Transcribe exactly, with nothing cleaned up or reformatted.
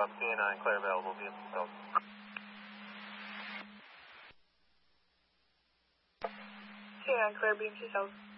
South C nine, clear available, B M C South. C nine, clear B M C South.